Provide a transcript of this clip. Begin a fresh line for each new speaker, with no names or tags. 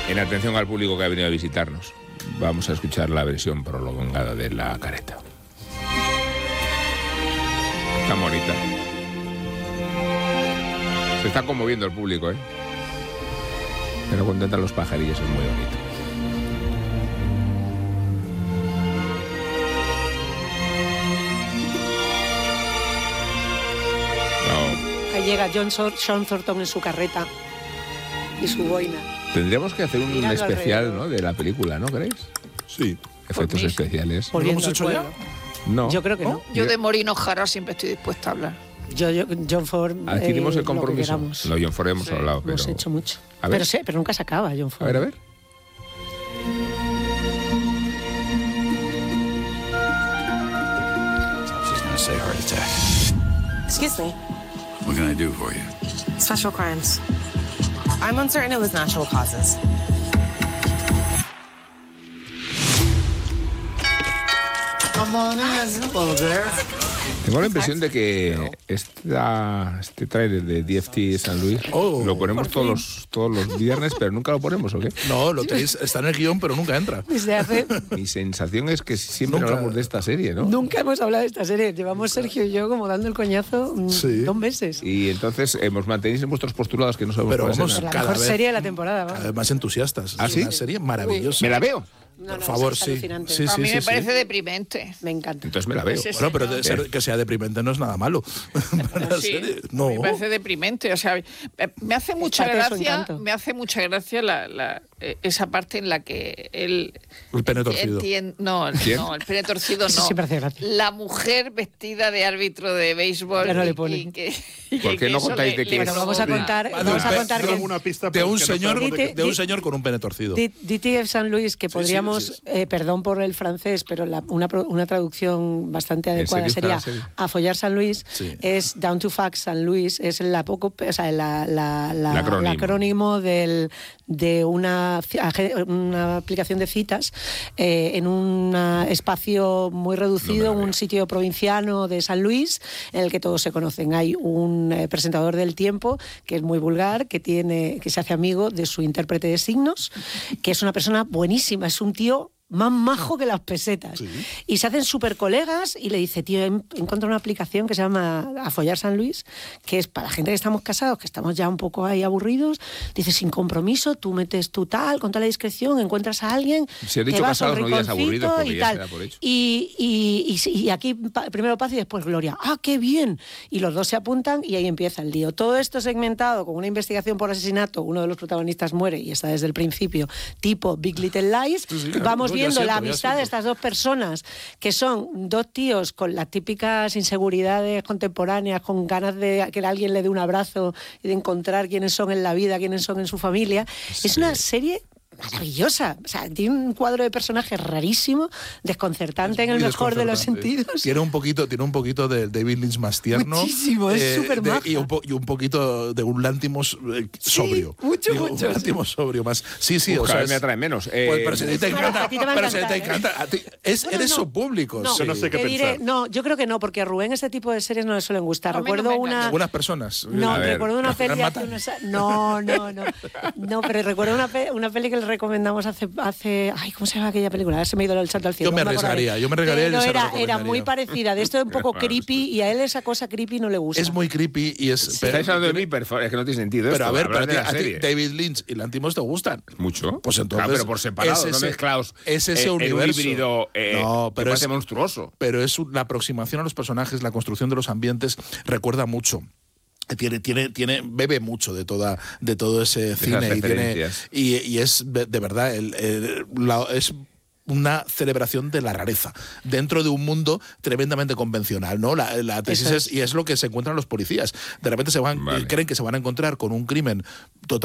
En atención al público que ha venido a visitarnos, vamos a escuchar la versión prolongada de La Careta. Está bonita. Se está conmoviendo el público, ¿eh? Pero cuando entran los pajarillos es muy bonito.
Ahí llega Sean Thornton en su carreta y su boina.
Tendríamos que hacer un especial, ¿no?, de la película, ¿no creéis?
Sí.
Efectos especiales.
¿Lo hemos hecho ya?
No.
Yo creo que no.
Yo de Maureen O'Hara siempre estoy dispuesta a hablar.
John Ford.
Adquirimos el compromiso. No, John Ford hemos hablado, pero...
Hemos hecho mucho.
A ver.
Pero nunca se acaba, John Ford.
A ver.
She's gonna say heart attack.
Excuse me.
What can I do for you?
Special crimes. I'm uncertain it was natural causes.
Come on in. Hello there.
Tengo la impresión de que este tráiler de DFT San Luis lo ponemos todos los viernes, pero nunca lo ponemos, ¿o qué?
No, lo tenéis, está en el guión, pero nunca entra.
Mi sensación es que siempre hablamos de esta serie, ¿no?
Nunca hemos hablado de esta serie. Llevamos Sergio y yo como dando el coñazo 2 meses.
Y entonces mantenéis en vuestros postulados que no sabemos
pero
cuál
vamos,
es
la mejor serie de la temporada. Vamos.
Cada vez más entusiastas.
¿Ah, sí?
Es una serie maravillosa.
¿Me la veo?
Por favor, sí.
A mí me parece deprimente.
Me encanta.
Entonces me la veo.
Bueno, pero que sea deprimente no es nada malo.
Sí,
no.
Me parece deprimente. O sea, me hace mucha gracia esa parte en la que él...
El pene torcido.
No, el pene torcido no.
Sí, parece gracia.
La mujer vestida de árbitro de béisbol.
Ya no le pone.
¿Por qué no contáis de quién es?
Bueno, vamos a contar que
de un señor con un pene torcido.
DTF San Luis, que podríamos, perdón por el francés, pero una traducción bastante adecuada sería A follar San Luis, es Down to Fax San Luis, es el acrónimo de una aplicación de citas en un espacio muy reducido, un sitio provinciano de San Luis, en el que todos se conocen. Hay un presentador del tiempo que es muy vulgar, que se hace amigo de su intérprete de signos, que es una persona buenísima, es un tío más majo que las pesetas. Sí. Y se hacen súper colegas y le dice, tío, encuentro una aplicación que se llama A follar San Luis, que es para la gente que estamos casados, que estamos ya un poco ahí aburridos. Dice, sin compromiso, tú metes tu tal, con toda la discreción, encuentras a alguien,
si he dicho
te vas a un
casados, no digas aburridos, porque
y
ya
tal.
se da por hecho.
Y aquí primero Paz y después Gloria. ¡Ah, qué bien! Y los dos se apuntan y ahí empieza el lío. Todo esto segmentado con una investigación por asesinato, uno de los protagonistas muere y está desde el principio, tipo Big Little Lies. Vamos viendo la amistad de estas dos personas, que son dos tíos con las típicas inseguridades contemporáneas, con ganas de que alguien le dé un abrazo y de encontrar quiénes son en la vida, quiénes son en su familia. Sí. Es una serie maravillosa. O sea, tiene un cuadro de personajes rarísimo, desconcertante en el mejor de los sentidos.
Tiene un poquito de David Lynch más tierno.
Muchísimo, es súper maja.
Y un poquito de un Lantimos sobrio.
Mucho.
Un Lantimos sobrio más. Sí, o
sea,
sea,
me atrae menos.
Pero si te encanta. Pero si te encanta. Eres su público.
No,
no sé qué pensar.
No, yo creo que no, porque a Rubén este tipo de series no le suelen gustar. Recuerdo
algunas personas.
No, recuerdo una peli hace unos... No, pero recuerdo una peli que le recomendamos hace... Ay, ¿cómo se llama aquella película? A ver, se me ha ido el salto al cielo.
Yo me arriesgaría.
Era muy parecida. De esto es un poco creepy y a él esa cosa creepy no le gusta.
Es muy creepy y es...
Sí. Estáis hablando de mí, pero es que no tiene sentido.
Pero
esto,
a ver, a ti David Lynch y Lantimos te gustan.
¿Mucho?
Pues entonces...
Claro, pero por separado, no mezclados.
Es ese universo.
Un híbrido pero es monstruoso.
Pero es la aproximación a los personajes, la construcción de los ambientes, recuerda mucho. Bebe mucho de todo ese cine y es de verdad es una celebración de la rareza dentro de un mundo tremendamente convencional, ¿no? La tesis es lo que se encuentran los policías. De repente creen que se van a encontrar con un crimen total